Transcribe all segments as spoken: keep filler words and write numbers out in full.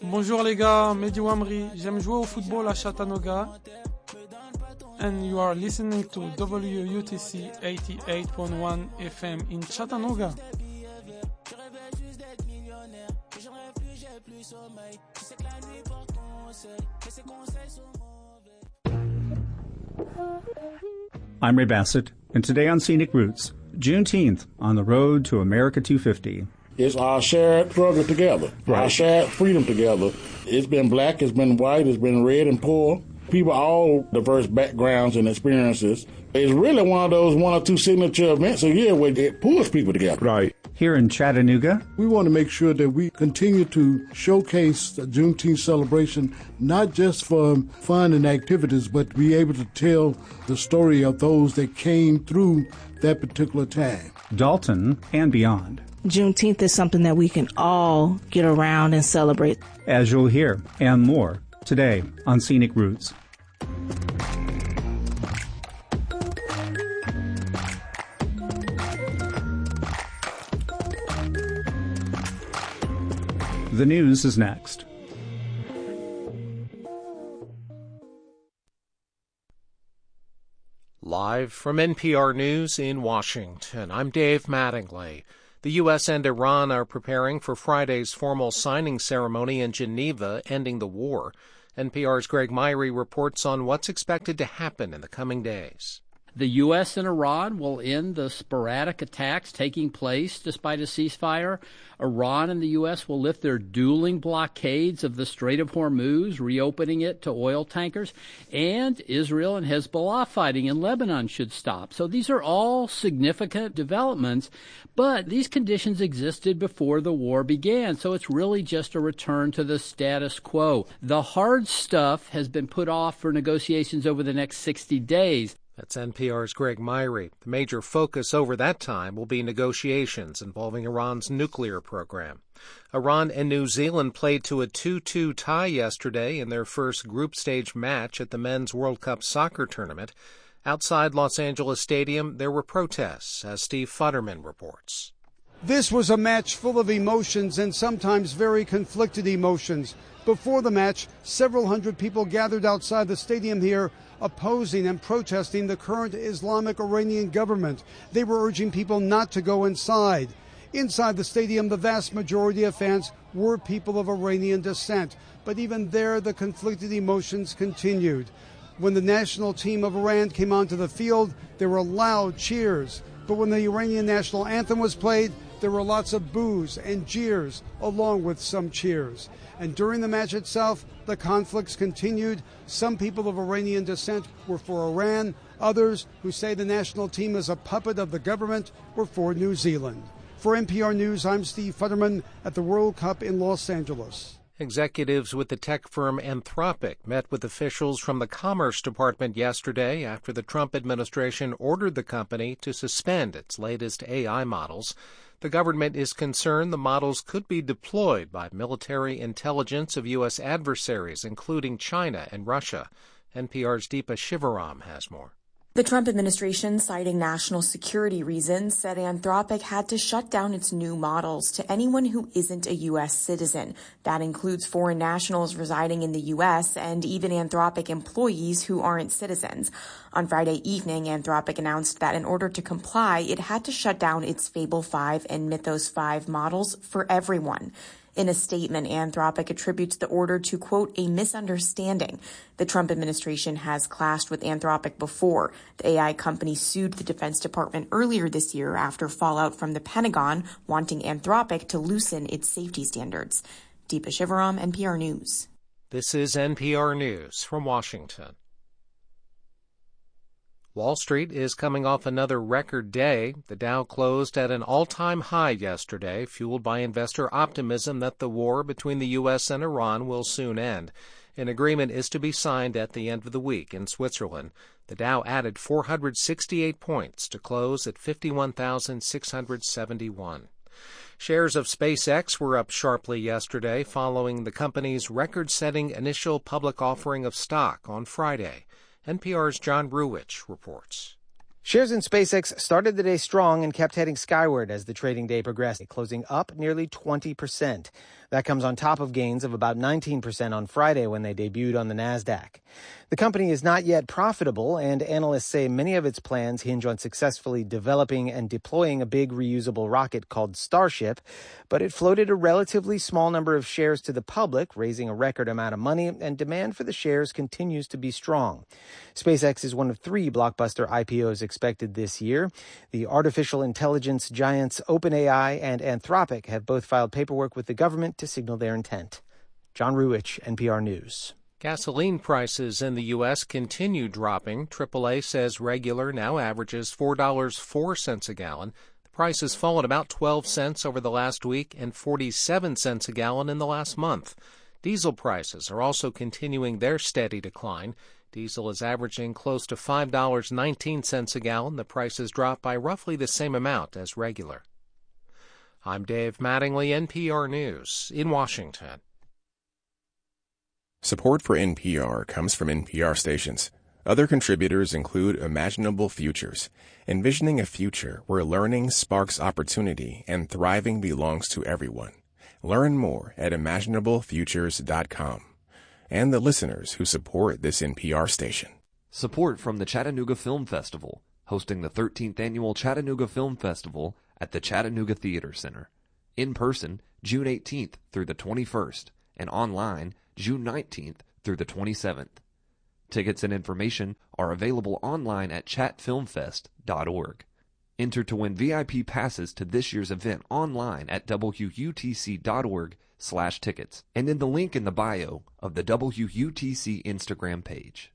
Bonjour les gars, Mehdi Ouamri. J'aime jouer au football à Chattanooga. And you are listening to W U T C eighty-eight point one F M in Chattanooga. I'm Ray Bassett, and today on Scenic Roots, Juneteenth on the road to America two fifty. It's our shared struggle together, right. Our shared freedom together. It's been black, it's been white, it's been red and poor. People all diverse backgrounds and experiences. It's really one of those one or two signature events a year where it pulls people together. Right. Here in Chattanooga, we want to make sure that we continue to showcase the Juneteenth celebration, not just for fun and activities, but to be able to tell the story of those that came through that particular time. Dalton and beyond. Juneteenth is something that we can all get around and celebrate. As you'll hear, and more, today on Scenic Roots. The news is next. Live from N P R News in Washington, I'm Dave Mattingly. The U S and Iran are preparing for Friday's formal signing ceremony in Geneva, ending the war. N P R's Greg Myrie reports on what's expected to happen in the coming days. The U S and Iran will end the sporadic attacks taking place despite a ceasefire. Iran and the U S will lift their dueling blockades of the Strait of Hormuz, reopening it to oil tankers. And Israel and Hezbollah fighting in Lebanon should stop. So these are all significant developments. But these conditions existed before the war began. So it's really just a return to the status quo. The hard stuff has been put off for negotiations over the next sixty days. That's N P R's Greg Myrie. The major focus over that time will be negotiations involving Iran's nuclear program. Iran and New Zealand played to a two two tie yesterday in their first group stage match at the Men's World Cup soccer tournament. Outside Los Angeles Stadium, there were protests, as Steve Futterman reports. This was a match full of emotions and sometimes very conflicted emotions. Before the match, several hundred people gathered outside the stadium here opposing and protesting the current Islamic Iranian government. They were urging people not to go inside. Inside the stadium, the vast majority of fans were people of Iranian descent. But even there, the conflicted emotions continued. When the national team of Iran came onto the field, there were loud cheers. But when the Iranian national anthem was played, there were lots of boos and jeers, along with some cheers. And during the match itself, the conflicts continued. Some people of Iranian descent were for Iran. Others, who say the national team is a puppet of the government, were for New Zealand. For N P R News, I'm Steve Futterman at the World Cup in Los Angeles. Executives with the tech firm Anthropic met with officials from the Commerce Department yesterday after the Trump administration ordered the company to suspend its latest A I models. The government is concerned the models could be deployed by military intelligence of U S adversaries, including China and Russia. N P R's Deepa Shivaram has more. The Trump administration, citing national security reasons, said Anthropic had to shut down its new models to anyone who isn't a U S citizen. That includes foreign nationals residing in the U S and even Anthropic employees who aren't citizens. On Friday evening, Anthropic announced that in order to comply, it had to shut down its Fable five and Mythos five models for everyone. In a statement, Anthropic attributes the order to, quote, a misunderstanding. The Trump administration has clashed with Anthropic before. The A I company sued the Defense Department earlier this year after fallout from the Pentagon wanting Anthropic to loosen its safety standards. Deepa Shivaram, N P R News. This is N P R News from Washington. Wall Street is coming off another record day. The Dow closed at an all-time high yesterday, fueled by investor optimism that the war between the U S and Iran will soon end. An agreement is to be signed at the end of the week in Switzerland. The Dow added four hundred sixty-eight points to close at fifty-one thousand six hundred seventy-one. Shares of SpaceX were up sharply yesterday following the company's record-setting initial public offering of stock on Friday. N P R's John Ruwitch reports. Shares in SpaceX started the day strong and kept heading skyward as the trading day progressed, closing up nearly twenty percent. That comes on top of gains of about nineteen percent on Friday when they debuted on the NASDAQ. The company is not yet profitable, and analysts say many of its plans hinge on successfully developing and deploying a big reusable rocket called Starship, but it floated a relatively small number of shares to the public, raising a record amount of money, and demand for the shares continues to be strong. SpaceX is one of three blockbuster I P Os expected this year. The artificial intelligence giants OpenAI and Anthropic have both filed paperwork with the government to signal their intent. John Ruwitch, N P R News. Gasoline prices in the U S continue dropping. triple A says regular now averages four dollars and four cents a gallon. The price has fallen about twelve cents over the last week and forty-seven cents a gallon in the last month. Diesel prices are also continuing their steady decline. Diesel is averaging close to five dollars and nineteen cents a gallon. The price has dropped by roughly the same amount as regular. I'm Dave Mattingly, N P R News, in Washington. Support for N P R comes from N P R stations. Other contributors include Imaginable Futures, envisioning a future where learning sparks opportunity and thriving belongs to everyone. Learn more at imaginable futures dot com. And the listeners who support this N P R station. Support from the Chattanooga Film Festival, hosting the thirteenth Annual Chattanooga Film Festival at the Chattanooga Theater Center. In person, June eighteenth through the twenty-first, and online, June nineteenth through the twenty-seventh. Tickets and information are available online at chat film fest dot org. Enter to win V I P passes to this year's event online at W U T C dot org slash tickets and in the link in the bio of the W U T C Instagram page.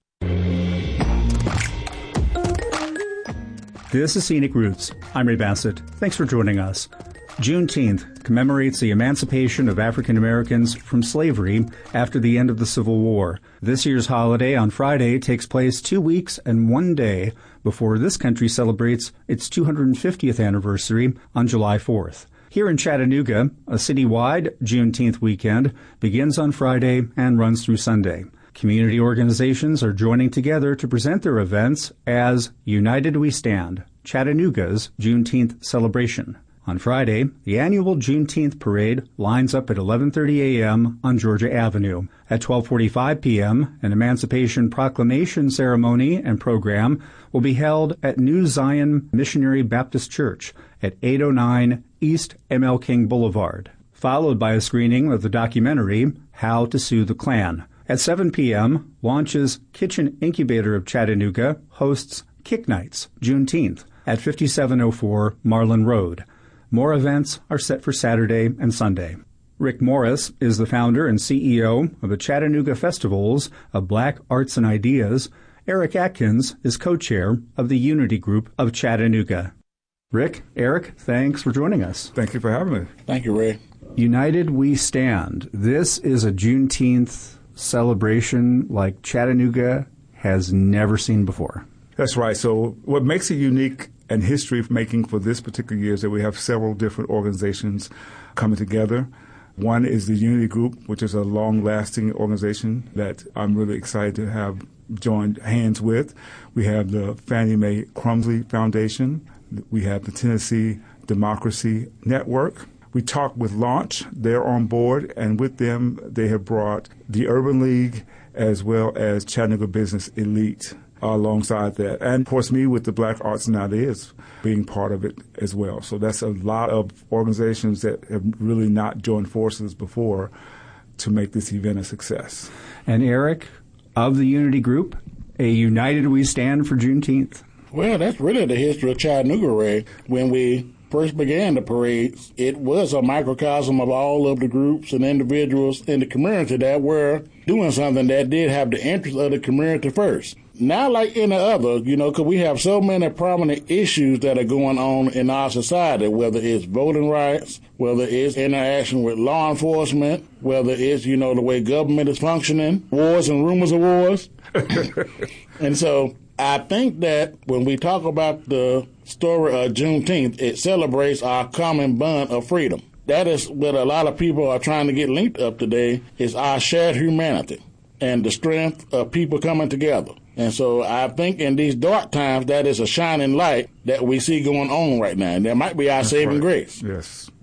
This is Scenic Roots. I'm Ray Bassett. Thanks for joining us. Juneteenth commemorates the emancipation of African Americans from slavery after the end of the Civil War. This year's holiday on Friday takes place two weeks and one day before this country celebrates its two hundred fiftieth anniversary on July fourth. Here in Chattanooga, a citywide Juneteenth weekend begins on Friday and runs through Sunday. Community organizations are joining together to present their events as United We Stand, Chattanooga's Juneteenth celebration. On Friday, the annual Juneteenth parade lines up at eleven thirty a.m. on Georgia Avenue. At twelve forty-five p.m., an Emancipation Proclamation ceremony and program will be held at New Zion Missionary Baptist Church at eight oh nine East M L King Boulevard, followed by a screening of the documentary How to Sue the Klan. At seven p.m., Launch's Kitchen Incubator of Chattanooga hosts Kick Nights Juneteenth at fifty-seven oh four Marlin Road. More events are set for Saturday and Sunday. Rick Morris is the founder and C E O of the Chattanooga Festivals of Black Arts and Ideas. Eric Atkins is co-chair of the Unity Group of Chattanooga. Rick, Eric, thanks for joining us. Thank you for having me. Thank you, Ray. United We Stand. This is a Juneteenth celebration like Chattanooga has never seen before. That's right. So what makes it unique and history making for this particular year is that we have several different organizations coming together. One is the Unity Group, which is a long-lasting organization that I'm really excited to have joined hands with. We have the Fannie Mae Crumsley Foundation. We have the Tennessee Democracy Network. We talked with Launch. They're on board, and with them, they have brought the Urban League as well as Chattanooga Business Elite alongside that. And, of course, me with the Black Arts and Ideas being part of it as well. So that's a lot of organizations that have really not joined forces before to make this event a success. And, Eric, of the Unity Group, a United We Stand for Juneteenth. Well, that's really the history of Chattanooga, Ray. When we first began the parades, it was a microcosm of all of the groups and individuals in the community that were doing something that did have the interest of the community first. Not like any other, you know, because we have so many prominent issues that are going on in our society, whether it's voting rights, whether it's interaction with law enforcement, whether it's, you know, the way government is functioning, wars and rumors of wars. And so I think that when we talk about the story of Juneteenth, it celebrates our common bond of freedom. That is what a lot of people are trying to get linked up today, is our shared humanity and the strength of people coming together. And so I think in these dark times, that is a shining light that we see going on right now. And that might be our That's saving right. grace. Yes.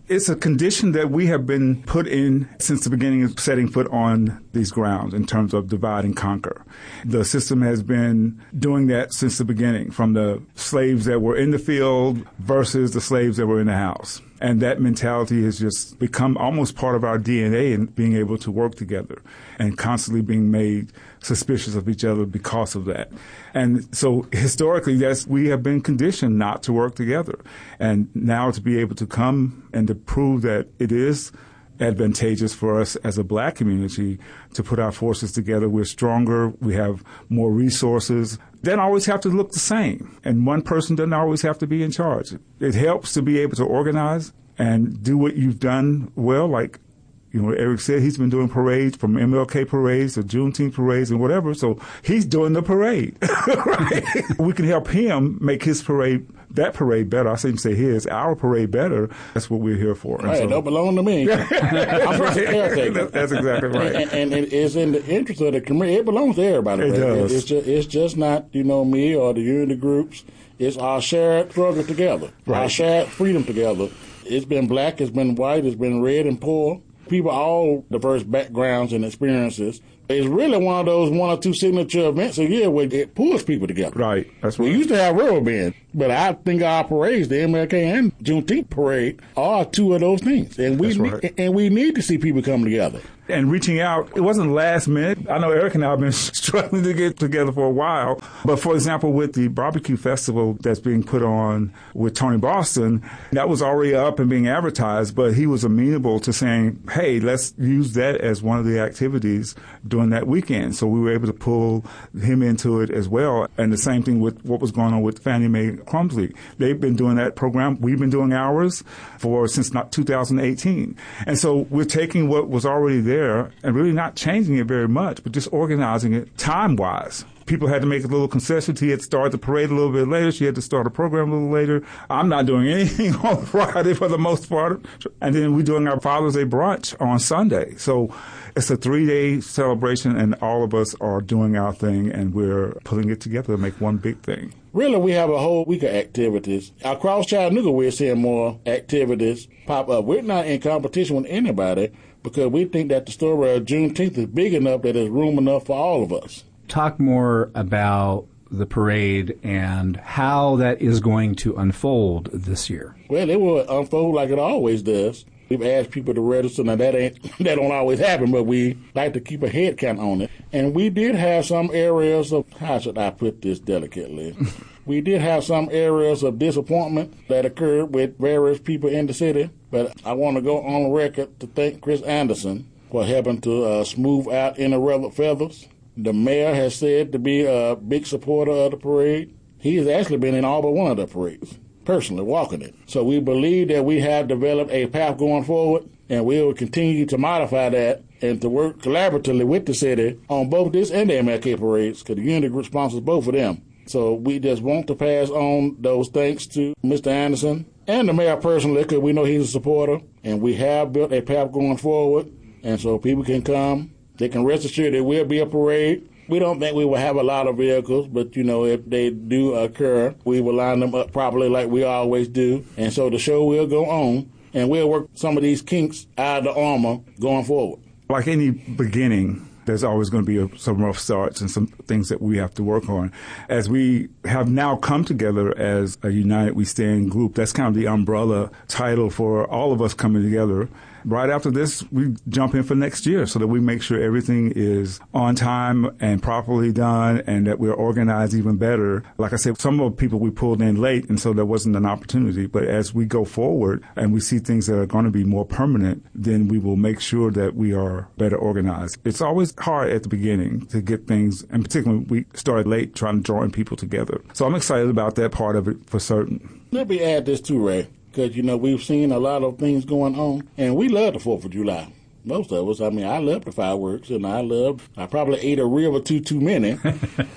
It's a condition that we have been put in since the beginning of setting foot on these grounds in terms of divide and conquer. The system has been doing that since the beginning, from the slaves that were in the field versus the slaves that were in the house. And that mentality has just become almost part of our D N A in being able to work together and constantly being made suspicious of each other because of that. And so historically, that's, we have been conditioned not to work together. And now to be able to come and to prove that it is advantageous for us as a black community to put our forces together. We're stronger. We have more resources. They don't always have to look the same. And one person doesn't always have to be in charge. It helps to be able to organize and do what you've done well. Like, you know, Eric said, he's been doing parades, from M L K parades to Juneteenth parades and whatever. So he's doing the parade. Right? We can help him make his parade, that parade better. I shouldn't say his, our parade better. That's what we're here for. Right, so, don't belong to me. I'm just a caretaker. That's exactly right. And, and, and it's in the interest of the community. It belongs to everybody. It right? does. It's just, it's just not, you know, me or the unity groups. It's our shared struggle together, right. Our shared freedom together. It's been black, it's been white, it's been red and poor. People all diverse backgrounds and experiences. It's really one of those one or two signature events a year where it pulls people together. Right. That's right. We used to have rubber band, but I think our parades, the M L K and Juneteenth parade, are two of those things. And we That's right. need, and we need to see people come together. And reaching out, it wasn't last minute. I know Eric and I have been struggling to get together for a while. But for example, with the barbecue festival that's being put on with Tony Boston, that was already up and being advertised, but he was amenable to saying, hey, let's use that as one of the activities during that weekend. So we were able to pull him into it as well. And the same thing with what was going on with Fannie Mae Clumsley. They've been doing that program. We've been doing ours for since not two thousand eighteen. And so we're taking what was already there and really not changing it very much, but just organizing it time-wise. People had to make a little concession. He had to start the parade a little bit later. She had to start a program a little later. I'm not doing anything on Friday for the most part. And then we're doing our Father's Day brunch on Sunday. So it's a three-day celebration, and all of us are doing our thing, and we're putting it together to make one big thing. Really, we have a whole week of activities. Across Chattanooga, we're seeing more activities pop up. We're not in competition with anybody because we think that the story of Juneteenth is big enough that there's room enough for all of us. Talk more about the parade and how that is going to unfold this year. Well, it will unfold like it always does. We've asked people to register. Now, that ain't that don't always happen, but we like to keep a head count on it. And we did have some areas of, how should I put this delicately? We did have some areas of disappointment that occurred with various people in the city. But I want to go on record to thank Chris Anderson for helping to uh, smooth out any ruffled feathers. The mayor has said to be a big supporter of the parade. He has actually been in all but one of the parades, personally walking it. So we believe that we have developed a path going forward, and we will continue to modify that and to work collaboratively with the city on both this and the M L K parades, because the unity group sponsors both of them. So we just want to pass on those thanks to Mister Anderson and the mayor personally, because we know he's a supporter, and we have built a path going forward, and so people can come. They can rest assured there will be a parade. We don't think we will have a lot of vehicles, but, you know, if they do occur, we will line them up properly like we always do. And so the show will go on, and we'll work some of these kinks out of the armor going forward. Like any beginning, there's always going to be a, some rough starts and some things that we have to work on. As we have now come together as a United We Stand group, that's kind of the umbrella title for all of us coming together. Right after this, we jump in for next year so that we make sure everything is on time and properly done and that we're organized even better. Like I said, some of the people we pulled in late, and so there wasn't an opportunity. But as we go forward and we see things that are going to be more permanent, then we will make sure that we are better organized. It's always hard at the beginning to get things, and particularly we started late trying to join people together. So I'm excited about that part of it for certain. Let me add this too, Ray. Because, you know, we've seen a lot of things going on, and we love the fourth of July. Most of us. I mean, I love the fireworks, and I love, I probably ate a rib or two too many. uh,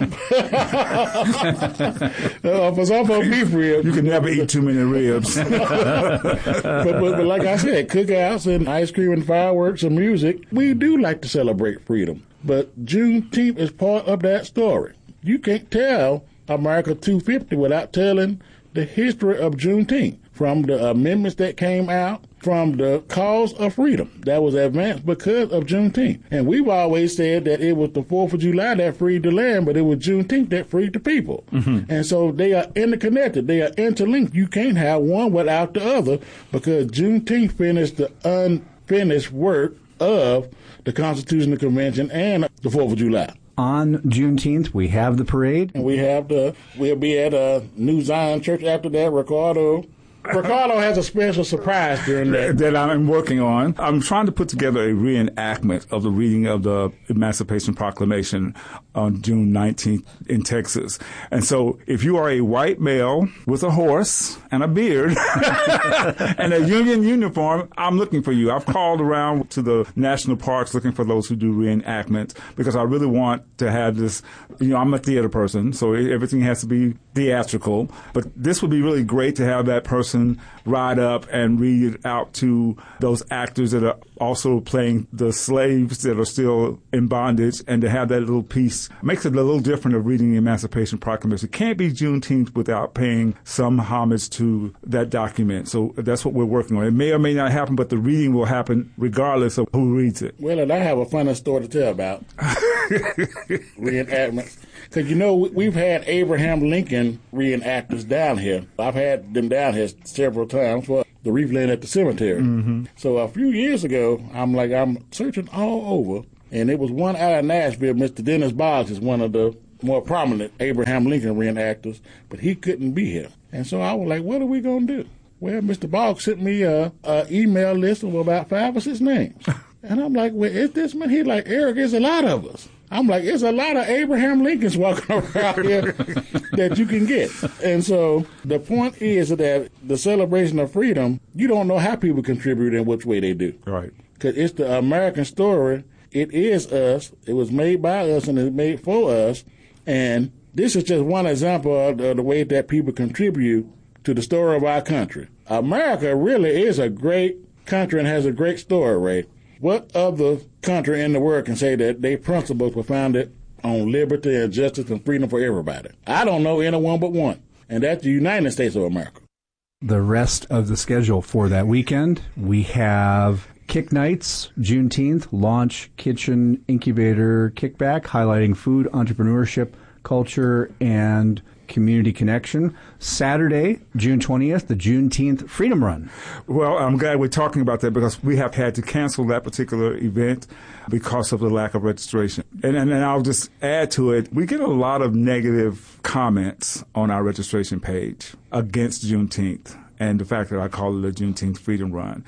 for some folks, beef ribs. You can never eat too many ribs. but, but, but like I said, cookouts and ice cream and fireworks and music, we do like to celebrate freedom. But Juneteenth is part of that story. You can't tell America two fifty without telling the history of Juneteenth. From the amendments that came out from the cause of freedom that was advanced because of Juneteenth. And we've always said that it was the fourth of July that freed the land, but it was Juneteenth that freed the people. Mm-hmm. And so they are interconnected. They are interlinked. You can't have one without the other because Juneteenth finished the unfinished work of the Constitutional Convention and the fourth of July. On Juneteenth, we have the parade. And we have the, we'll be at uh, New Zion Church after that. Ricardo Ricardo has a special surprise during that. That I'm working on. I'm trying to put together a reenactment of the reading of the Emancipation Proclamation on June nineteenth in Texas. And so if you are a white male with a horse and a beard and a Union uniform, I'm looking for you. I've called around to the national parks looking for those who do reenactments because I really want to have this. You know, I'm a theater person, so everything has to be theatrical. But this would be really great to have that person ride up and read it out to those actors that are also playing the slaves that are still in bondage, and to have that little piece makes it a little different of reading the Emancipation Proclamation. It can't be Juneteenth without paying some homage to that document. So that's what we're working on. It may or may not happen, but the reading will happen regardless of who reads it. Well, and I have a funny story to tell about reenactments. Because, you know, we've had Abraham Lincoln reenactors down here. I've had them down here several times for the wreath laying at the cemetery. Mm-hmm. So a few years ago, I'm like, I'm searching all over, and it was one out of Nashville. Mister Dennis Boggs is one of the more prominent Abraham Lincoln reenactors, but he couldn't be here. And so I was like, what are we going to do? Well, Mister Boggs sent me a, a email list of about five or six names. And I'm like, well, is this man? He's like, Eric, there's a lot of us. I'm like, there's a lot of Abraham Lincolns walking around here that you can get. And so the point is that the celebration of freedom, you don't know how people contribute and which way they do. Right. Because it's the American story. It is us. It was made by us and it's made for us. And this is just one example of the, the way that people contribute to the story of our country. America really is a great country and has a great story, Ray. What other country in the world can say that their principles were founded on liberty and justice and freedom for everybody? I don't know anyone but one, and that's the United States of America. The rest of the schedule for that weekend, we have Kick Nights, Juneteenth, Launch Kitchen Incubator Kickback, highlighting food, entrepreneurship, culture, and community connection. Saturday, June twentieth, the Juneteenth Freedom Run. Well, I'm glad we're talking about that because we have had to cancel that particular event because of the lack of registration. And, and, and I'll just add to it, we get a lot of negative comments on our registration page against Juneteenth and the fact that I call it a Juneteenth Freedom Run.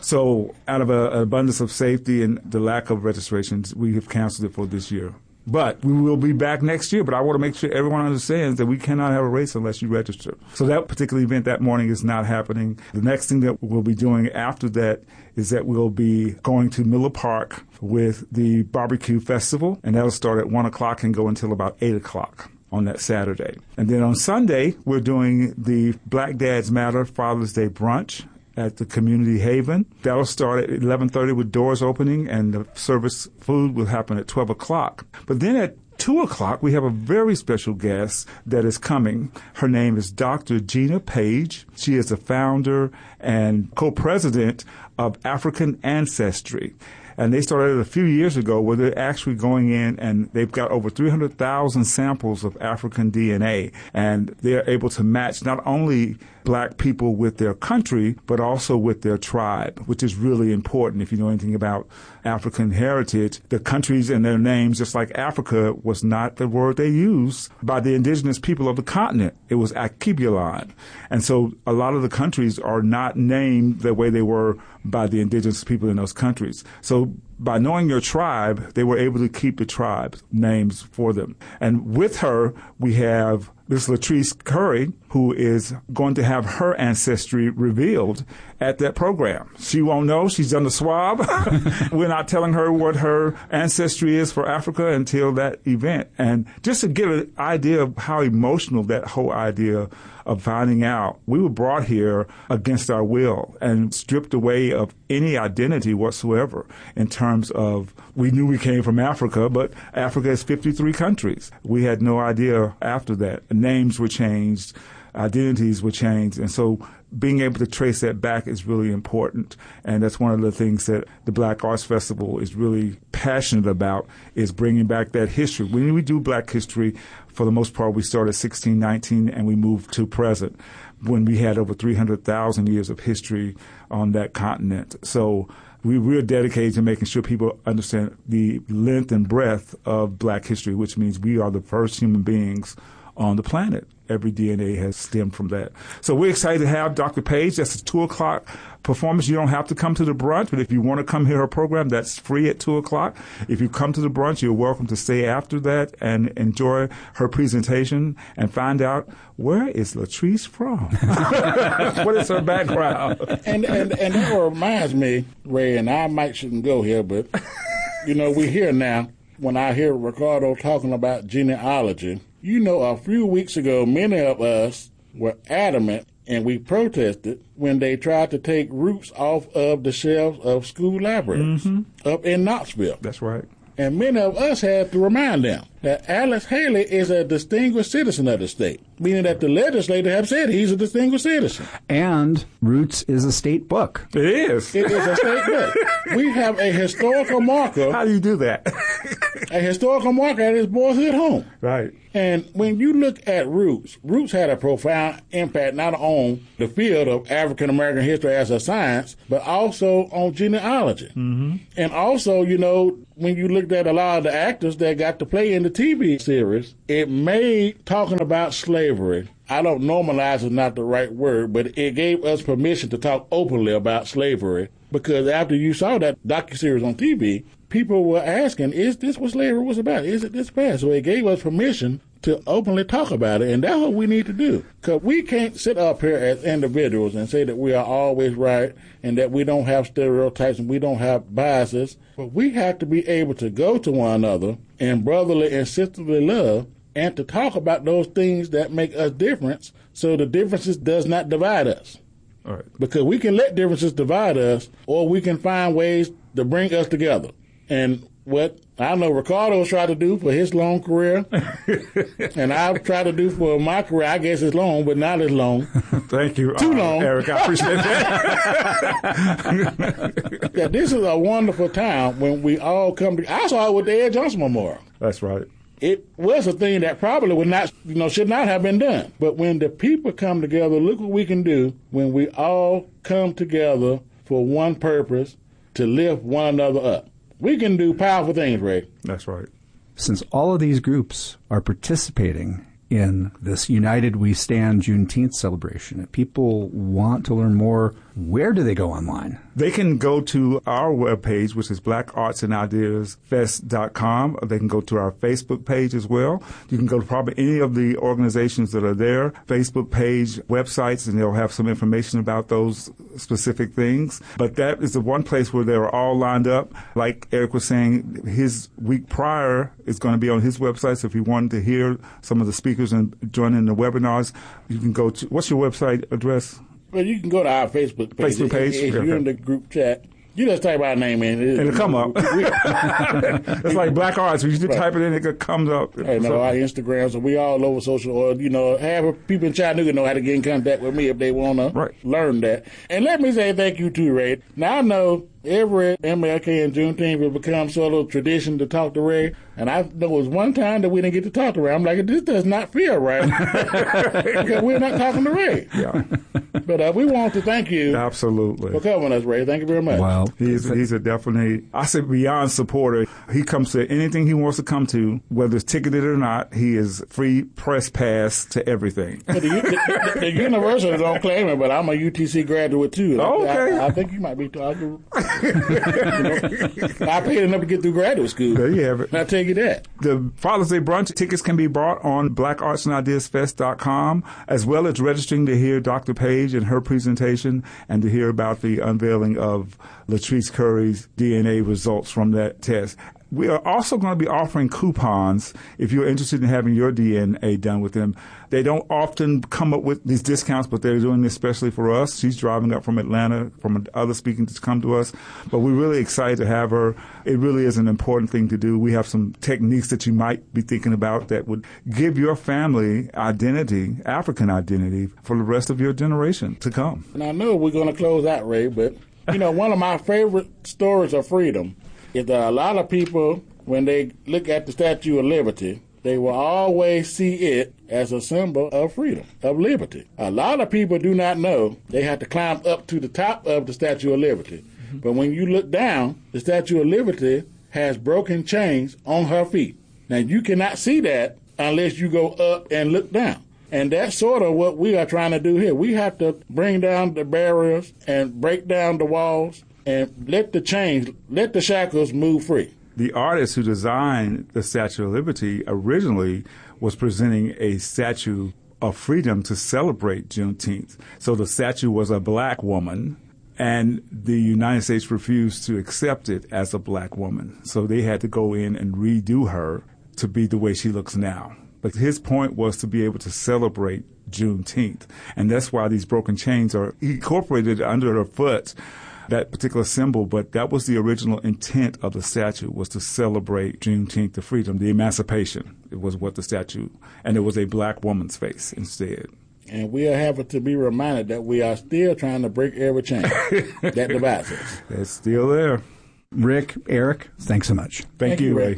So out of a, an abundance of safety and the lack of registrations, we have canceled it for this year. But we will be back next year. But I want to make sure everyone understands that we cannot have a race unless you register. So that particular event that morning is not happening. The next thing that we'll be doing after that is that we'll be going to Miller Park with the barbecue festival, and that'll start at one o'clock and go until about eight o'clock on that Saturday. And then on Sunday, we're doing the Black Dads Matter Father's Day brunch at the Community Haven. That'll start at eleven thirty with doors opening, and the service food will happen at twelve o'clock. But then at two o'clock, we have a very special guest that is coming. Her name is Doctor Gina Page. She is the founder and co-president of African Ancestry. And they started a few years ago where they're actually going in and they've got over three hundred thousand samples of African D N A. And they're able to match not only black people with their country, but also with their tribe, which is really important. If you know anything about African heritage, the countries and their names, just like Africa, was not the word they used by the indigenous people of the continent. It was Akibulan. And so a lot of the countries are not named the way they were by the indigenous people in those countries. So by knowing your tribe, they were able to keep the tribe names for them. And with her, we have Miss Latrice Curry, who is going to have her ancestry revealed at that program. She won't know. She's done the swab. We're not telling her what her ancestry is for Africa until that event. And just to get an idea of how emotional that whole idea of finding out, we were brought here against our will and stripped away of any identity whatsoever in terms of, we knew we came from Africa, but Africa is fifty-three countries. We had no idea after that. Names were changed. identities were changed. And so being able to trace that back is really important. And that's one of the things that the Black Arts Festival is really passionate about, is bringing back that history. When we do Black history, for the most part, we start at sixteen nineteen and we move to present, when we had over three hundred thousand years of history on that continent. So we, we're dedicated to making sure people understand the length and breadth of Black history, which means we are the first human beings on the planet. Every D N A has stemmed from that. So we're excited to have Doctor Page. That's a two o'clock performance. You don't have to come to the brunch, but if you want to come hear her program, that's free at two o'clock. If you come to the brunch, you're welcome to stay after that and enjoy her presentation and find out, where is Latrice from? What is her background? And, and, and that reminds me, Ray, and I might shouldn't go here, but, you know, we're here now. When I hear Ricardo talking about genealogy, you know, a few weeks ago, many of us were adamant and we protested when they tried to take Roots off of the shelves of school libraries mm-hmm. up in Knoxville. That's right. And many of us had to remind them that Alex Haley is a distinguished citizen of the state, meaning that the legislature have said he's a distinguished citizen. And Roots is a state book. It is. It is a state book. We have a historical marker. How do you do that? A historical marker at his boyhood home. Right. And when you look at Roots, Roots had a profound impact not on the field of African American history as a science, but also on genealogy. Mm-hmm. And also, you know, when you looked at a lot of the actors that got to play in the T V series, it made talking about slavery, I don't normalize is not the right word, but it gave us permission to talk openly about slavery, because after you saw that docuseries on T V, people were asking, is this what slavery was about? Is it this bad? So it gave us permission to openly talk about it, and that's what we need to do. Because we can't sit up here as individuals and say that we are always right and that we don't have stereotypes and we don't have biases, but we have to be able to go to one another in brotherly and sisterly love and to talk about those things that make us different, so the differences does not divide us. All right. Because we can let differences divide us, or we can find ways to bring us together. And what I know Ricardo's tried to do for his long career, and I've tried to do for my career, I guess it's long, but not as long. Thank you. Too uh, long. Eric, I appreciate that. Yeah, this is a wonderful time when we all come together. I saw it with the Ed Johnson Memorial. That's right. It was a thing that probably would not, you know, should not have been done. But when the people come together, look what we can do when we all come together for one purpose, to lift one another up. We can do powerful things, Ray. That's right. Since all of these groups are participating in this United We Stand Juneteenth celebration, if people want to learn more, where do they go online? They can go to our webpage, which is black arts and ideas fest dot com. They can go to our Facebook page as well. You can go to probably any of the organizations that are there, Facebook page, websites, and they'll have some information about those specific things. But that is the one place where they're all lined up. Like Eric was saying, his week prior is going to be on his website. So if you wanted to hear some of the speakers and join in the webinars, you can go to, what's your website address? Well, you can go to our Facebook page. Facebook page? If, if you're okay. in the group chat, you just type our name in. It, It'll come up. It's like Black Arts. When you just right. type it in, it comes up. Hey, no, our Instagram, so we all over social, or, you know, have people in Chattanooga know how to get in contact with me if they want to right. learn that. And let me say thank you too, Ray. Now, I know every M L K and Juneteenth will become sort of tradition to talk to Ray. And I there was one time that we didn't get to talk to Ray. I'm like, this does not feel right. Because we're not talking to Ray. Yeah. But uh, we want to thank you. Absolutely. For covering us, Ray. Thank you very much. Wow. He's, he's a definitely, I say beyond supporter. He comes to anything he wants to come to, whether it's ticketed or not. He is free press pass to everything. the, the, the university don't claim it, but I'm a U T C graduate too. Oh, okay. I, I think you might be talking. You know, I paid enough to get through graduate school. There you have it. I'll tell you that. The Father's Day brunch tickets can be bought on black arts and ideas fest dot com, as well as registering to hear Doctor Page and her presentation and to hear about the unveiling of Latrice Curry's D N A results from that test. We are also going to be offering coupons if you're interested in having your D N A done with them. They don't often come up with these discounts, but they're doing this especially for us. She's driving up from Atlanta, from other speaking to come to us. But we're really excited to have her. It really is an important thing to do. We have some techniques that you might be thinking about that would give your family identity, African identity, for the rest of your generation to come. And I know we're going to close out, Ray, but, you know, one of my favorite stories of freedom is that a lot of people, when they look at the Statue of Liberty, they will always see it as a symbol of freedom, of liberty. A lot of people do not know they have to climb up to the top of the Statue of Liberty. Mm-hmm. But when you look down, the Statue of Liberty has broken chains on her feet. Now, you cannot see that unless you go up and look down. And that's sort of what we are trying to do here. We have to bring down the barriers and break down the walls and let the chains, let the shackles move free. The artist who designed the Statue of Liberty originally was presenting a statue of freedom to celebrate Juneteenth. So the statue was a black woman, and the United States refused to accept it as a black woman. So they had to go in and redo her to be the way she looks now. But his point was to be able to celebrate Juneteenth. And that's why these broken chains are incorporated under her foot, that particular symbol. But that was the original intent of the statue, was to celebrate Juneteenth, the freedom, the emancipation. It was what the statue, and it was a black woman's face instead. And we are happy to be reminded that we are still trying to break every chain that divides us. It's still there. Rick, Eric, thanks so much. Thank, Thank you, you, Ray. Ray.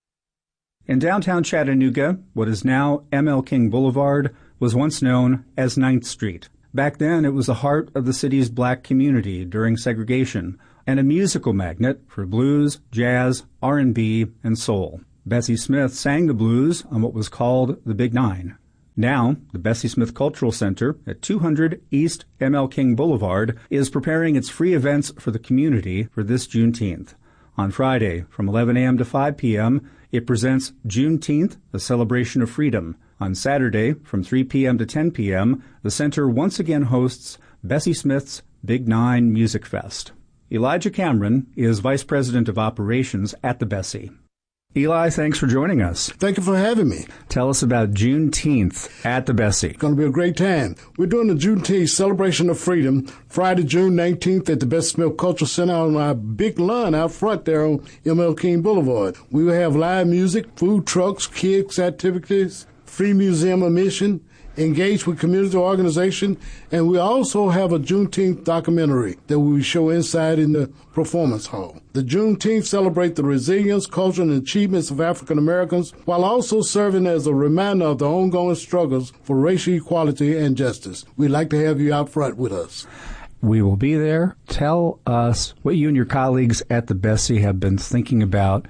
In downtown Chattanooga, what is now M L King Boulevard was once known as ninth Street. Back then, it was the heart of the city's black community during segregation and a musical magnet for blues, jazz, R and B, and soul. Bessie Smith sang the blues on what was called the Big Nine. Now, the Bessie Smith Cultural Center at two hundred East M L King Boulevard is preparing its free events for the community for this Juneteenth. On Friday, from eleven a.m. to five p.m., it presents Juneteenth, a celebration of freedom. On Saturday, from three p.m. to ten p.m., the center once again hosts Bessie Smith's Big Nine Music Fest. Elijah Cameron is Vice President of Operations at the Bessie. Eli, thanks for joining us. Thank you for having me. Tell us about Juneteenth at the Bessie. It's going to be a great time. We're doing the Juneteenth Celebration of Freedom Friday, June nineteenth at the Bessie Smith Cultural Center on our big lawn out front there on M L King Boulevard. We will have live music, food trucks, kids activities, free museum admission, engage with community organization, and we also have a Juneteenth documentary that we will show inside in the performance hall. The Juneteenth celebrate the resilience, culture, and achievements of African Americans while also serving as a reminder of the ongoing struggles for racial equality and justice. We'd like to have you out front with us. We will be there. Tell us what you and your colleagues at the Bessie have been thinking about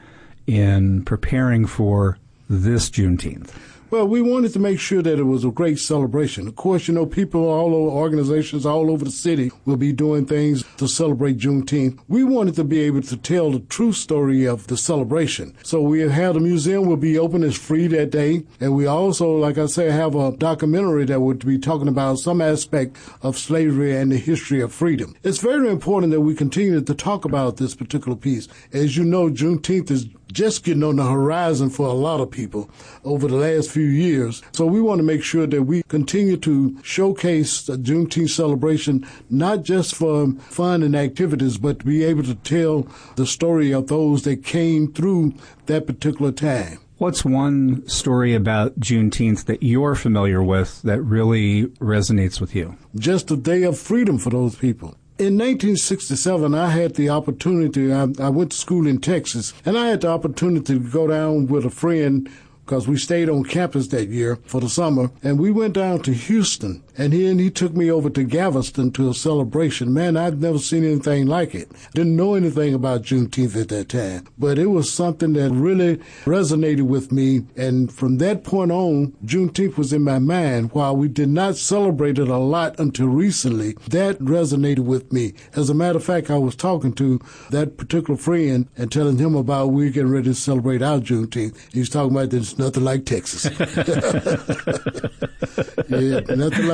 in preparing for this Juneteenth. Well, we wanted to make sure that it was a great celebration. Of course, you know, people all over, organizations all over the city will be doing things to celebrate Juneteenth. We wanted to be able to tell the true story of the celebration. So we have the museum will be open. It's free that day. And we also, like I say, have a documentary that would be talking about some aspect of slavery and the history of freedom. It's very important that we continue to talk about this particular piece. As you know, Juneteenth is just getting on the horizon for a lot of people over the last few years. So we want to make sure that we continue to showcase the Juneteenth celebration, not just for fun and activities, but to be able to tell the story of those that came through that particular time. What's one story about Juneteenth that you're familiar with that really resonates with you? Just a day of freedom for those people. In nineteen sixty-seven, I had the opportunity, I, I went to school in Texas, and I had the opportunity to go down with a friend because we stayed on campus that year for the summer, and we went down to Houston, and he, and he took me over to Galveston to a celebration. Man, I'd never seen anything like it. Didn't know anything about Juneteenth at that time, but it was something that really resonated with me, and from that point on, Juneteenth was in my mind. While we did not celebrate it a lot until recently, that resonated with me. As a matter of fact, I was talking to that particular friend and telling him about we were getting ready to celebrate our Juneteenth. He was talking about that it's nothing like Texas. Yeah, nothing like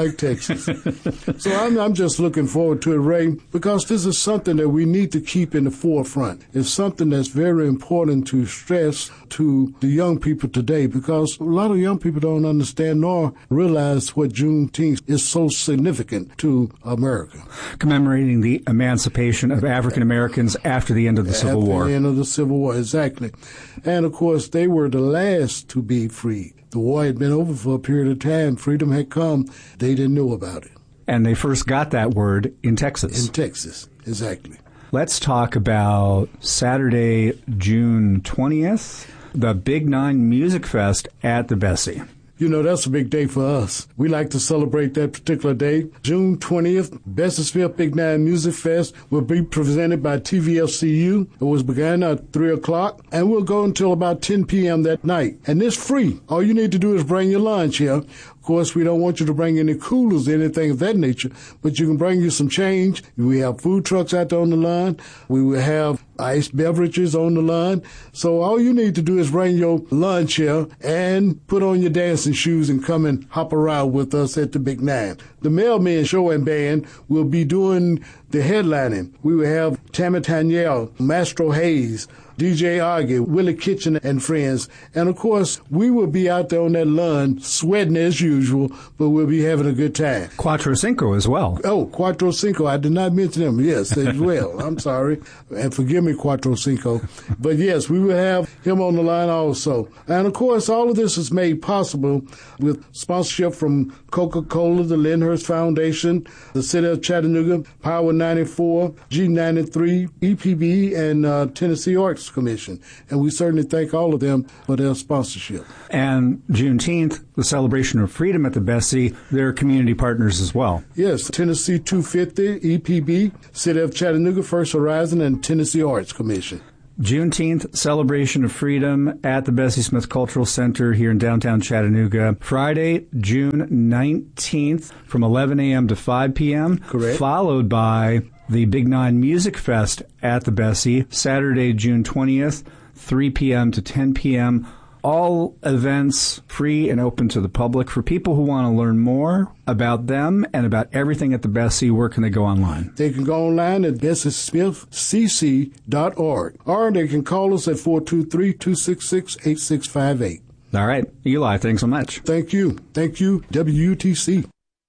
like Texas. So I'm, I'm just looking forward to it, Ray, because this is something that we need to keep in the forefront. It's something that's very important to stress to the young people today, because a lot of young people don't understand nor realize what Juneteenth is so significant to America. Commemorating the emancipation of African Americans after the end of the Civil War. After the end of the Civil War, exactly. And, of course, they were the last to be free. The war had been over for a period of time. Freedom had come. They didn't know about it. And they first got that word in Texas. In Texas, exactly. Let's talk about Saturday, June twentieth, the Big Nine Music Fest at the Bessie. You know, that's a big day for us. We like to celebrate that particular day. June twentieth, Bessie's Fifth Big Nine Music Fest will be presented by T V F C U. It was begun at three o'clock, and we'll go until about ten p.m. that night. And it's free. All you need to do is bring your lunch here. Of course, we don't want you to bring any coolers or anything of that nature, but you can bring you some change. We have food trucks out there on the line. We will have iced beverages on the line. So all you need to do is bring your lunch here and put on your dancing shoes and come and hop around with us at the Big Nine. The Mailman Show and Band will be doing the headlining. We will have Tammy Tanyel, Mastro Hayes, D J Argy, Willie Kitchen and friends. And, of course, we will be out there on that lawn sweating as usual, but we'll be having a good time. Cuatro Cinco as well. Oh, Cuatro Cinco. I did not mention him. Yes, as well. I'm sorry. And forgive me, Cuatro Cinco. But, yes, we will have him on the line also. And, of course, all of this is made possible with sponsorship from Coca-Cola, the Lyndhurst Foundation, the City of Chattanooga, Power ninety-four, G ninety-three, E P B, and uh, Tennessee Arts Commission. And we certainly thank all of them for their sponsorship. And Juneteenth, the celebration of freedom at the Bessie, they're community partners as well. Yes, Tennessee two fifty, E P B, City of Chattanooga, First Horizon, and Tennessee Arts Commission. Juneteenth, celebration of freedom at the Bessie Smith Cultural Center here in downtown Chattanooga. Friday, June nineteenth from eleven a.m. to five p.m. Correct. Followed by the Big Nine Music Fest at the Bessie, Saturday, June twentieth, three p.m. to ten p.m. All events free and open to the public. For people who want to learn more about them and about everything at the Bessie, where can they go online? They can go online at bessie smith c c dot org, or they can call us at four two three, two six six, eight six five eight. All right. Eli, thanks so much. Thank you. Thank you, W U T C.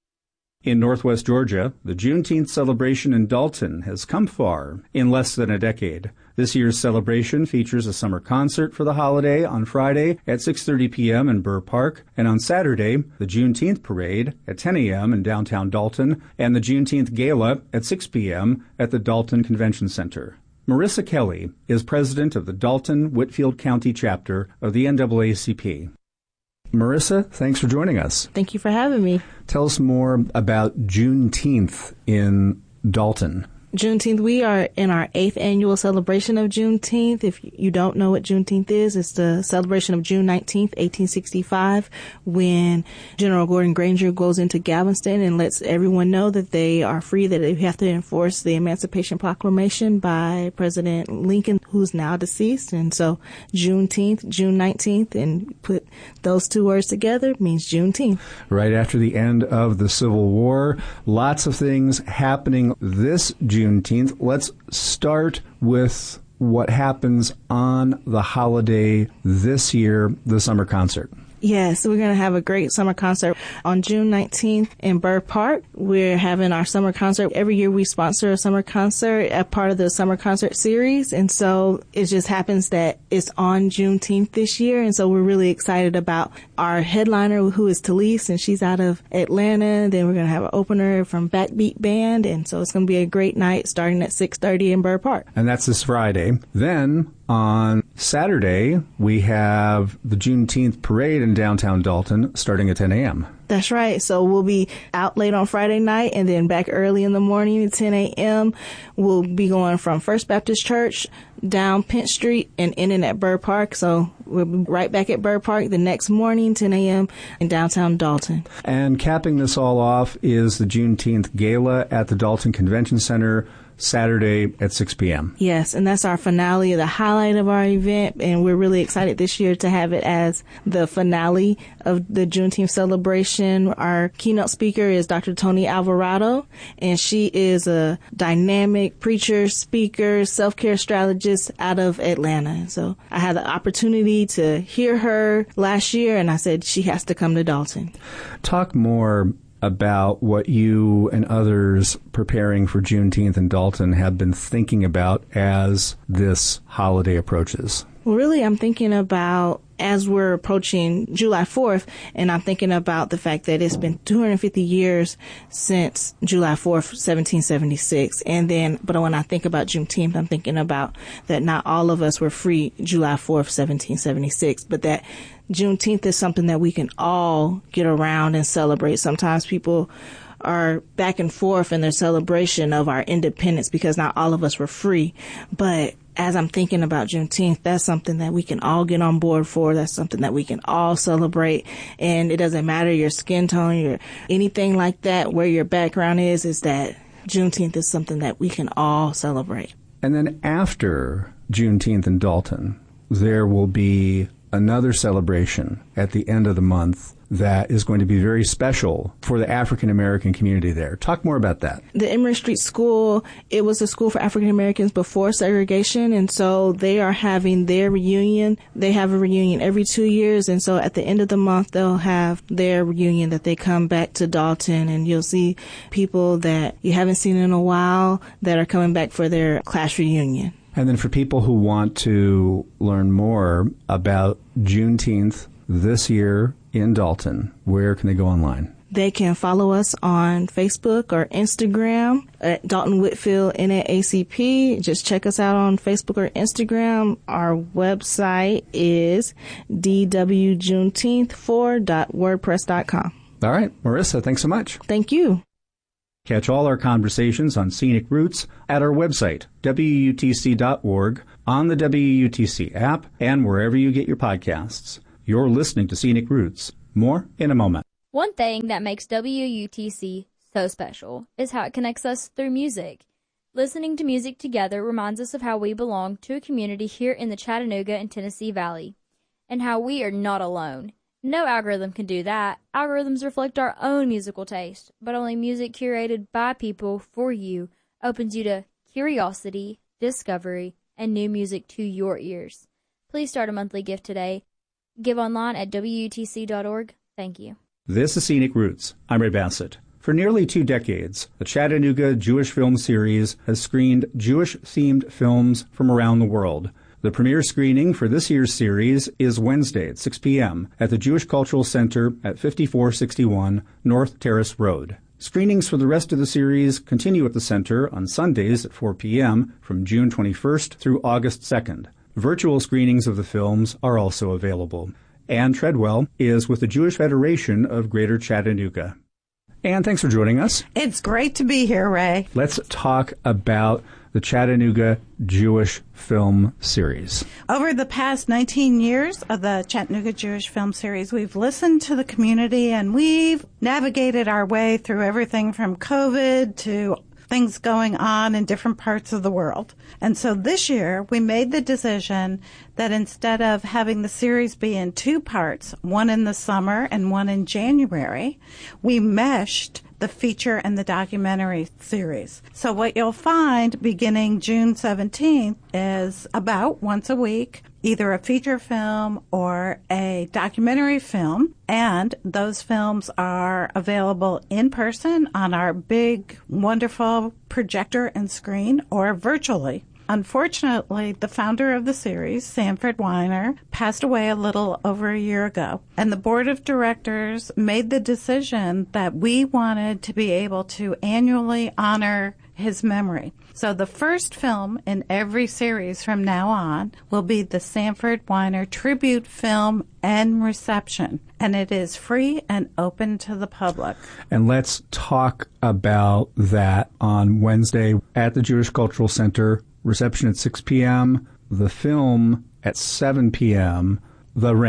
In Northwest Georgia, the Juneteenth celebration in Dalton has come far in less than a decade. This year's celebration features a summer concert for the holiday on Friday at six thirty p.m. in Burr Park, and on Saturday, the Juneteenth Parade at ten a.m. in downtown Dalton, and the Juneteenth Gala at six p.m. at the Dalton Convention Center. Marissa Kelly is president of the Dalton-Whitfield County chapter of the N double A C P. Marissa, thanks for joining us. Thank you for having me. Tell us more about Juneteenth in Dalton. Juneteenth, we are in our eighth annual celebration of Juneteenth. If you don't know what Juneteenth is, it's the celebration of June nineteenth, eighteen sixty-five, when General Gordon Granger goes into Galveston and lets everyone know that they are free, that they have to enforce the Emancipation Proclamation by President Lincoln, who's now deceased. And so Juneteenth, June nineteenth, and put those two words together means Juneteenth. Right after the end of the Civil War, lots of things happening this Juneteenth. Juneteenth. Let's start with what happens on the holiday this year, the summer concert. Yes, we're going to have a great summer concert on June nineteenth in Burr Park. We're having our summer concert. Every year we sponsor a summer concert, a part of the summer concert series. And so it just happens that it's on Juneteenth this year. And so we're really excited about our headliner, who is Talise, and she's out of Atlanta. Then we're going to have an opener from Backbeat Band. And so it's going to be a great night starting at six thirty in Burr Park. And that's this Friday. Then on Saturday, we have the Juneteenth Parade in downtown Dalton starting at ten a.m. That's right. So we'll be out late on Friday night and then back early in the morning at ten a.m. We'll be going from First Baptist Church down Pent Street and ending at Burr Park. So we'll be right back at Burr Park the next morning, ten a.m. in downtown Dalton. And capping this all off is the Juneteenth Gala at the Dalton Convention Center Saturday at six p.m. Yes, and that's our finale, the highlight of our event, and we're really excited this year to have it as the finale of the Juneteenth celebration. Our keynote speaker is Doctor Tony Alvarado, and she is a dynamic preacher, speaker, self-care strategist out of Atlanta. So I had the opportunity to hear her last year, and I said she has to come to Dalton. Talk more about what you and others preparing for Juneteenth in Dalton have been thinking about as this holiday approaches. Well, really, I'm thinking about as we're approaching July fourth, and I'm thinking about the fact that it's been two hundred fifty years since July fourth, seventeen seventy-six. And then, but when I think about Juneteenth, I'm thinking about that not all of us were free July fourth, seventeen seventy-six, but that Juneteenth is something that we can all get around and celebrate. Sometimes people are back and forth in their celebration of our independence because not all of us were free. But as I'm thinking about Juneteenth, that's something that we can all get on board for. That's something that we can all celebrate. And it doesn't matter your skin tone, your anything like that, where your background is, is that Juneteenth is something that we can all celebrate. And then after Juneteenth in Dalton, there will be another celebration at the end of the month that is going to be very special for the African American community there. Talk more about that. The Emory Street School, it was a school for African Americans before segregation, and so they are having their reunion. They have a reunion every two years, and so at the end of the month, they'll have their reunion that they come back to Dalton, and you'll see people that you haven't seen in a while that are coming back for their class reunion. And then for people who want to learn more about Juneteenth this year in Dalton, where can they go online? They can follow us on Facebook or Instagram at Dalton Whitfield N double A C P. Just check us out on Facebook or Instagram. Our website is d w juneteenth four dot wordpress dot com. All right. Marissa, thanks so much. Thank you. Catch all our conversations on Scenic Roots at our website, w u t c dot org, on the W U T C app, and wherever you get your podcasts. You're listening to Scenic Roots. More in a moment. One thing that makes W U T C so special is how it connects us through music. Listening to music together reminds us of how we belong to a community here in the Chattanooga and Tennessee Valley, and how we are not alone. No algorithm can do that. Algorithms reflect our own musical taste, but only music curated by people for you opens you to curiosity, discovery, and new music to your ears. Please start a monthly gift today. Give online at w u t c dot org. Thank you. This is Scenic Roots. I'm Ray Bassett. For nearly two decades, the Chattanooga Jewish Film Series has screened Jewish-themed films from around the world. The premiere screening for this year's series is Wednesday at six p.m. at the Jewish Cultural Center at fifty-four sixty-one North Terrace Road. Screenings for the rest of the series continue at the center on Sundays at four p.m. from June twenty-first through August second. Virtual screenings of the films are also available. Ann Treadwell is with the Jewish Federation of Greater Chattanooga. Ann, thanks for joining us. It's great to be here, Ray. Let's talk about the Chattanooga Jewish Film Series. Over the past nineteen years of the Chattanooga Jewish Film Series, we've listened to the community and we've navigated our way through everything from COVID to things going on in different parts of the world. And so this year, we made the decision that instead of having the series be in two parts, one in the summer and one in January, we meshed the feature and the documentary series. So what you'll find beginning June seventeenth is about once a week, either a feature film or a documentary film. And those films are available in person on our big, wonderful projector and screen or virtually. Unfortunately, the founder of the series, Sanford Weiner, passed away a little over a year ago. And the board of directors made the decision that we wanted to be able to annually honor his memory. So the first film in every series from now on will be the Sanford Weiner Tribute Film and Reception. And it is free and open to the public. And let's talk about that on Wednesday at the Jewish Cultural Center. Reception at six p.m., the film at seven p.m., The Ring.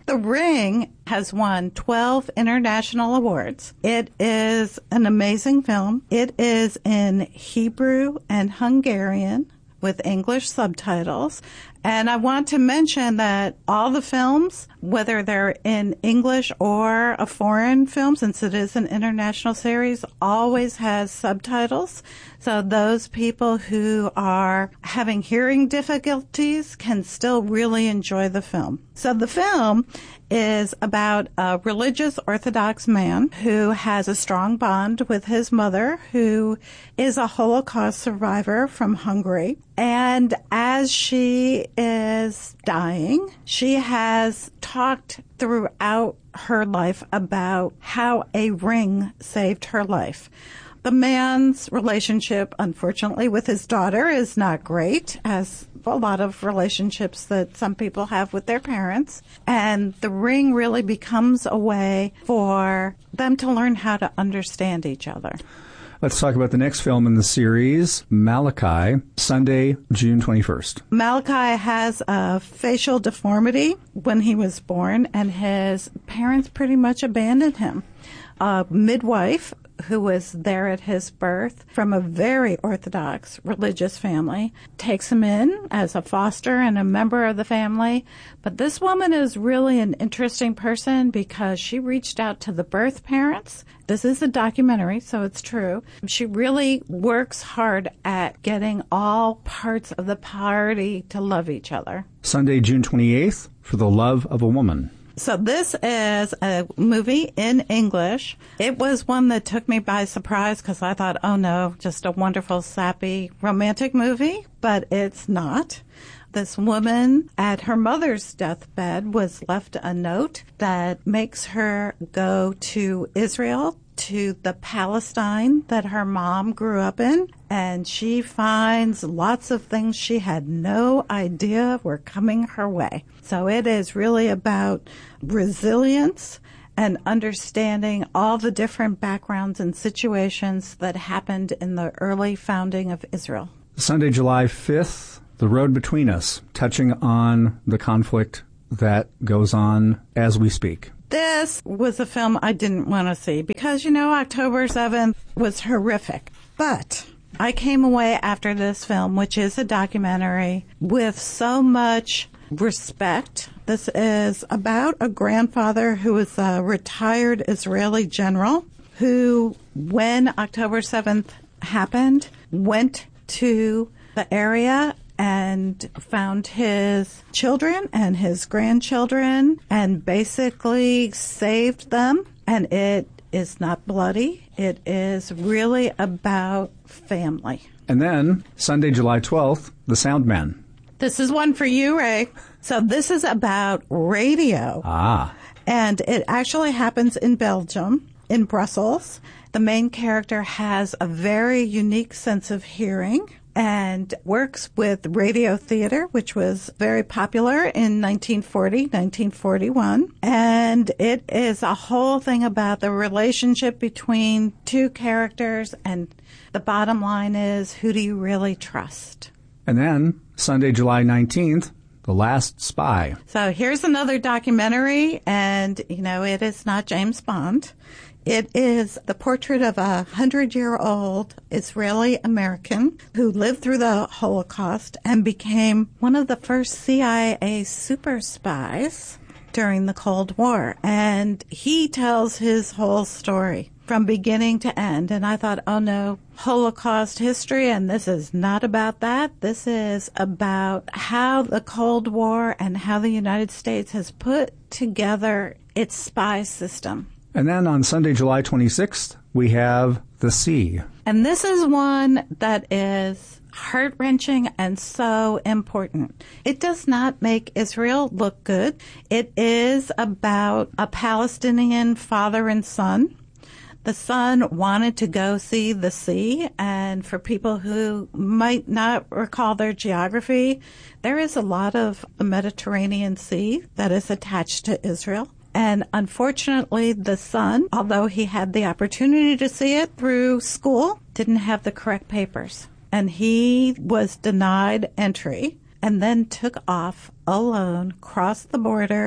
The Ring has won twelve international awards. It is an amazing film. It is in Hebrew and Hungarian with English subtitles. And I want to mention that all the films, whether they're in English or a foreign film, since it is an international series, always has subtitles. So those people who are having hearing difficulties can still really enjoy the film. So the film is about a religious Orthodox man who has a strong bond with his mother, who is a Holocaust survivor from Hungary. And as she is dying, she has talked throughout her life about how a ring saved her life. The man's relationship, unfortunately, with his daughter is not great, as a lot of relationships that some people have with their parents. And the ring really becomes a way for them to learn how to understand each other. Let's talk about the next film in the series, Malachi, Sunday, June twenty-first. Malachi has a facial deformity when he was born, and his parents pretty much abandoned him. A midwife who was there at his birth from a very Orthodox religious family takes him in as a foster and a member of the family. But this woman is really an interesting person because she reached out to the birth parents. This is a documentary, so it's true. She really works hard at getting all parts of the party to love each other. Sunday, June twenty-eighth, For the Love of a Woman. So this is a movie in English. It was one that took me by surprise because I thought, oh no, just a wonderful, sappy, romantic movie, but it's not. This woman at her mother's deathbed was left a note that makes her go to Israel, to the Palestine that her mom grew up in, and she finds lots of things she had no idea were coming her way. So it is really about resilience and understanding all the different backgrounds and situations that happened in the early founding of Israel. Sunday, July fifth, The Road Between Us, touching on the conflict that goes on as we speak. This was a film I didn't want to see because, you know, October seventh was horrific. But I came away after this film, which is a documentary, with so much respect. This is about a grandfather who was a retired Israeli general who, when October seventh happened, went to the area and found his children and his grandchildren and basically saved them. And it is not bloody. It is really about family. And then, Sunday, July twelfth, The Sound Man. This is one for you, Ray. So this is about radio. Ah. And it actually happens in Belgium, in Brussels. The main character has a very unique sense of hearing and works with radio theater, which was very popular in nineteen forty, nineteen forty-one. And it is a whole thing about the relationship between two characters, and the bottom line is, who do you really trust? And then, Sunday, July nineteenth, The Last Spy. So here's another documentary, and, you know, it is not James Bond. It is the portrait of a hundred-year-old Israeli-American who lived through the Holocaust and became one of the first C I A super spies during the Cold War. And he tells his whole story from beginning to end. And I thought, oh no, Holocaust history, and this is not about that. This is about how the Cold War and how the United States has put together its spy system. And then on Sunday, July twenty-sixth, we have The Sea. And this is one that is heart-wrenching and so important. It does not make Israel look good. It is about a Palestinian father and son. The son wanted to go see the sea, and for people who might not recall their geography, there is a lot of the Mediterranean Sea that is attached to Israel. And unfortunately, the son, although he had the opportunity to see it through school, didn't have the correct papers. And he was denied entry and then took off alone, crossed the border,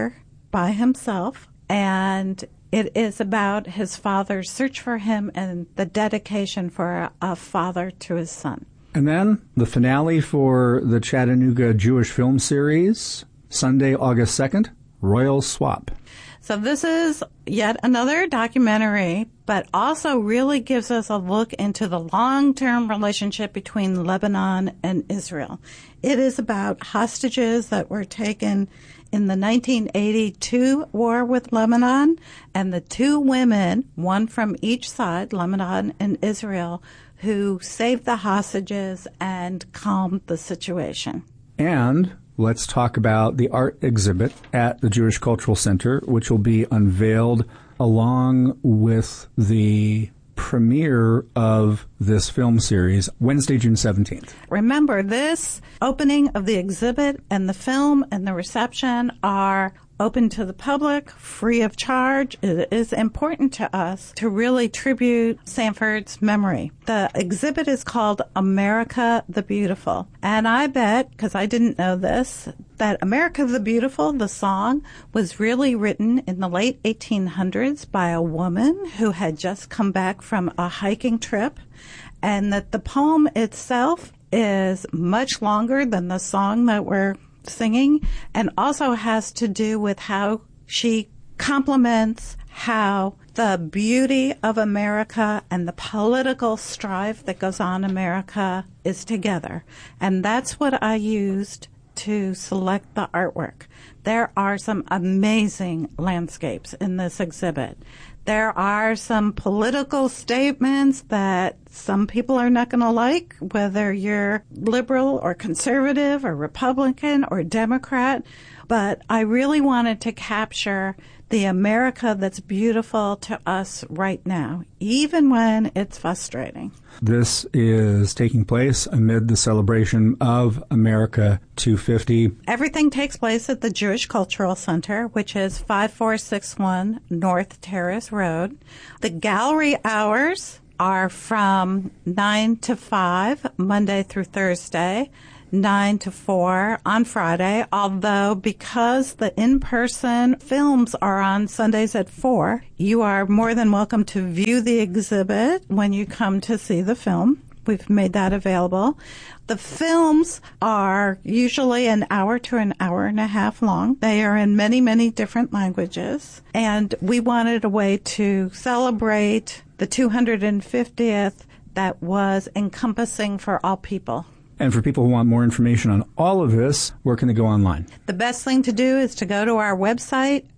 by himself, and it is about his father's search for him and the dedication for a, a father to his son. And then the finale for the Chattanooga Jewish Film Series, Sunday, August second, Royal Swap. So this is yet another documentary, but also really gives us a look into the long-term relationship between Lebanon and Israel. It is about hostages that were taken in the nineteen eighty-two war with Lebanon, and the two women, one from each side, Lebanon and Israel, who saved the hostages and calmed the situation. And let's talk about the art exhibit at the Jewish Cultural Center, which will be unveiled along with the premiere of this film series, Wednesday, June seventeenth. Remember, this opening of the exhibit and the film and the reception are open to the public, free of charge. It is important to us to really tribute Sanford's memory. The exhibit is called America the Beautiful. And I bet, because I didn't know this, that America the Beautiful, the song, was really written in the late eighteen hundreds by a woman who had just come back from a hiking trip, and that the poem itself is much longer than the song that we're singing, and also has to do with how she complements how the beauty of America and the political strife that goes on in America is together. And that's what I used to select the artwork. There are some amazing landscapes in this exhibit. There are some political statements that some people are not going to like, whether you're liberal or conservative or Republican or Democrat. But I really wanted to capture the America that's beautiful to us right now, even when it's frustrating. This is taking place amid the celebration of America two fifty. Everything takes place at the Jewish Cultural Center, which is five four six one North Terrace Road. The gallery hours are from nine to five, Monday through Thursday, nine to four on Friday, although because the in-person films are on Sundays at four, you are more than welcome to view the exhibit when you come to see the film. We've made that available. The films are usually an hour to an hour and a half long. They are in many, many different languages. And we wanted a way to celebrate the two hundred fiftieth that was encompassing for all people. And for people who want more information on all of this, where can they go online? The best thing to do is to go to our website,